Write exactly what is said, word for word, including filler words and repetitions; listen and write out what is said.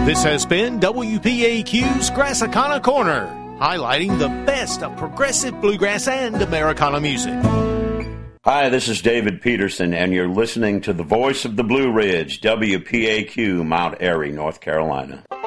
This has been W P A Q's Grassicana Corner, highlighting the best of progressive bluegrass and Americana music. Hi, this is David Peterson, and you're listening to the voice of the Blue Ridge, W P A Q, Mount Airy, North Carolina.